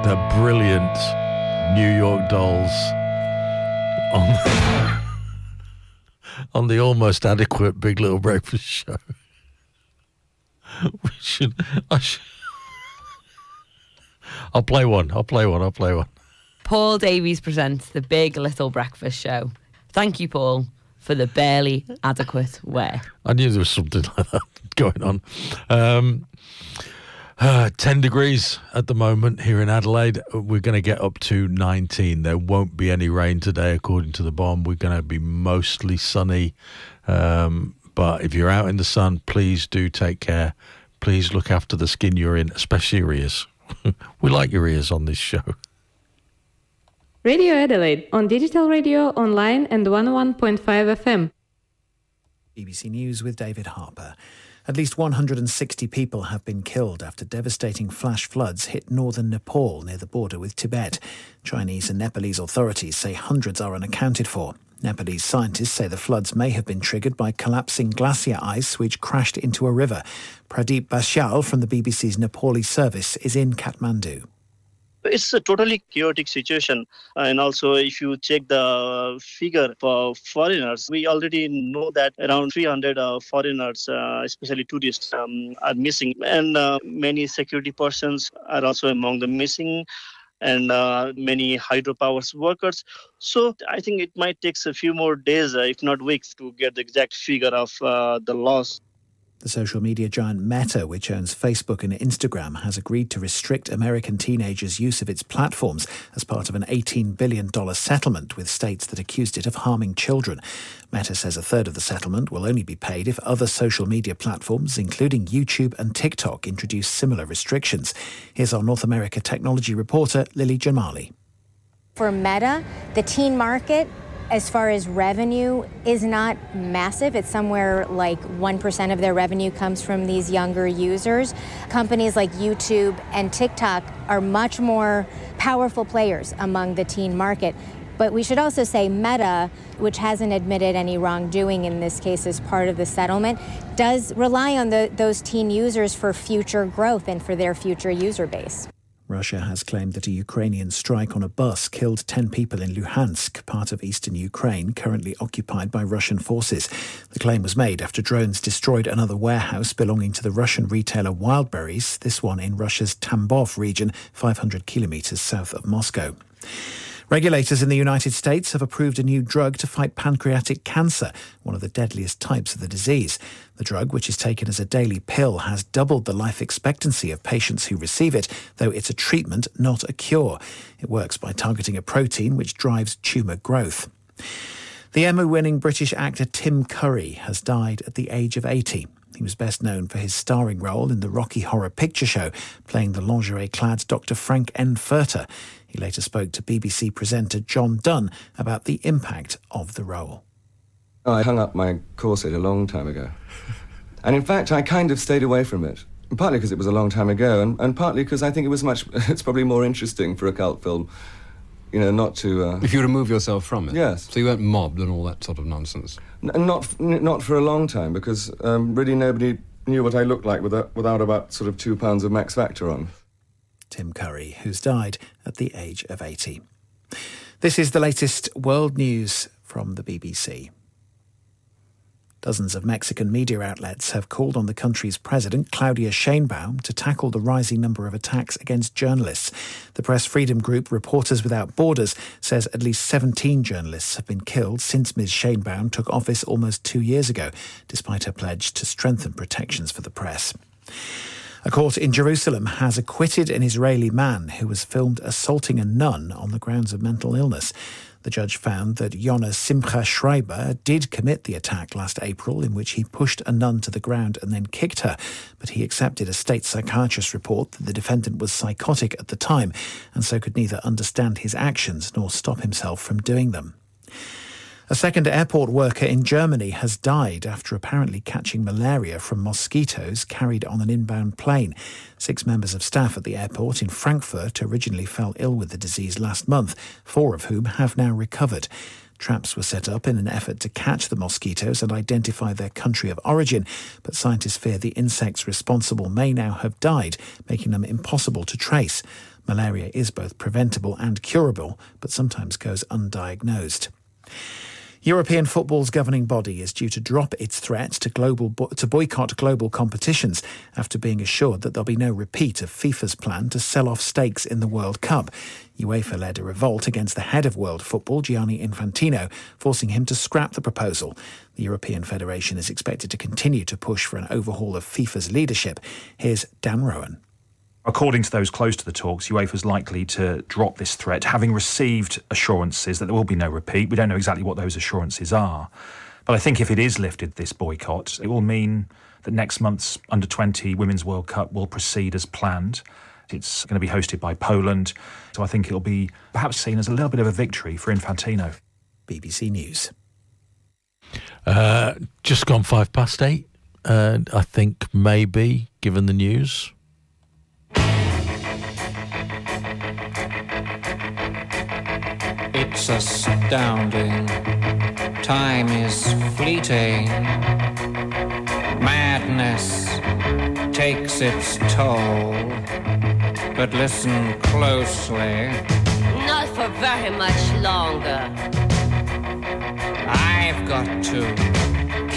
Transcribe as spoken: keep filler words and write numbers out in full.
The brilliant New York Dolls on, on the almost adequate Big Little Breakfast Show. We should, I should. I'll play one. I'll play one. I'll play one. Paul Davies presents the Big Little Breakfast Show. Thank you, Paul, for the barely adequate way. I knew there was something like that going on. Um, uh, ten degrees at the moment here in Adelaide. We're going to get up to nineteen. There won't be any rain today, according to the bomb. We're going to be mostly sunny. Um, but if you're out in the sun, please do take care. Please look after the skin you're in, especially your ears. We like your ears on this show. Radio Adelaide on digital radio, online and one oh one point five F M. B B C News with David Harper. At least one hundred sixty people have been killed after devastating flash floods hit northern Nepal near the border with Tibet. Chinese and Nepalese authorities say hundreds are unaccounted for. Nepalese scientists say the floods may have been triggered by collapsing glacier ice which crashed into a river. Pradeep Bashal from the B B C's Nepali service is in Kathmandu. It's a totally chaotic situation. And also, if you check the figure for foreigners, we already know that around three hundred uh, foreigners, uh, especially tourists, um, are missing. And uh, many security persons are also among the missing, and uh, many hydropower workers. So I think it might take a few more days, uh, if not weeks, to get the exact figure of uh, the loss. The social media giant Meta, which owns Facebook and Instagram, has agreed to restrict American teenagers' use of its platforms as part of an eighteen billion dollars settlement with states that accused it of harming children. Meta says a third of the settlement will only be paid if other social media platforms, including YouTube and TikTok, introduce similar restrictions. Here's our North America technology reporter, Lily Jamali. For Meta, the teen market, as far as revenue, is not massive. It's somewhere like one percent of their revenue comes from these younger users. Companies like YouTube and TikTok are much more powerful players among the teen market. But we should also say Meta, which hasn't admitted any wrongdoing in this case as part of the settlement, does rely on the, those teen users for future growth and for their future user base. Russia has claimed that a Ukrainian strike on a bus killed ten people in Luhansk, part of eastern Ukraine, currently occupied by Russian forces. The claim was made after drones destroyed another warehouse belonging to the Russian retailer Wildberries, this one in Russia's Tambov region, five hundred kilometres south of Moscow. Regulators in the United States have approved a new drug to fight pancreatic cancer, one of the deadliest types of the disease. The drug, which is taken as a daily pill, has doubled the life expectancy of patients who receive it, though it's a treatment, not a cure. It works by targeting a protein which drives tumour growth. The Emmy-winning British actor Tim Curry has died at the age of eighty. He was best known for his starring role in the Rocky Horror Picture Show, playing the lingerie-clad Doctor Frank N. He later spoke to B B C presenter John Dunn about the impact of the role. Oh, I hung up my corset a long time ago. And in fact, I kind of stayed away from it. Partly because it was a long time ago, and, and partly because I think it was much, it's probably more interesting for a cult film, you know, not to... Uh, if you remove yourself from it? Yes. So you weren't mobbed and all that sort of nonsense? N- not n- not for a long time, because um, really nobody knew what I looked like without, without about sort of two pounds of Max Factor on. Tim Curry, who's died at the age of eighty. This is the latest world news from the B B C. Dozens of Mexican media outlets have called on the country's president, Claudia Sheinbaum, to tackle the rising number of attacks against journalists. The press freedom group Reporters Without Borders says at least seventeen journalists have been killed since Miz Sheinbaum took office almost two years ago, despite her pledge to strengthen protections for the press. A court in Jerusalem has acquitted an Israeli man who was filmed assaulting a nun on the grounds of mental illness. The judge found that Yonah Simcha Schreiber did commit the attack last April, in which he pushed a nun to the ground and then kicked her, but he accepted a state psychiatrist's report that the defendant was psychotic at the time and so could neither understand his actions nor stop himself from doing them. A second airport worker in Germany has died after apparently catching malaria from mosquitoes carried on an inbound plane. Six members of staff at the airport in Frankfurt originally fell ill with the disease last month, four of whom have now recovered. Traps were set up in an effort to catch the mosquitoes and identify their country of origin, but scientists fear the insects responsible may now have died, making them impossible to trace. Malaria is both preventable and curable, but sometimes goes undiagnosed. European football's governing body is due to drop its threat to global bo- to boycott global competitions after being assured that there'll be no repeat of FIFA's plan to sell off stakes in the World Cup. UEFA led a revolt against the head of world football, Gianni Infantino, forcing him to scrap the proposal. The European Federation is expected to continue to push for an overhaul of FIFA's leadership. Here's Dan Rowan. According to those close to the talks, UEFA is likely to drop this threat, having received assurances that there will be no repeat. We don't know exactly what those assurances are. But I think if it is lifted, this boycott, it will mean that next month's under twenty Women's World Cup will proceed as planned. It's going to be hosted by Poland. So I think it'll be perhaps seen as a little bit of a victory for Infantino. B B C News. Uh, just gone five past eight. Uh, I think maybe, given the news. It's astounding. Time is fleeting. Madness takes its toll. But listen closely. Not for very much longer. I've got to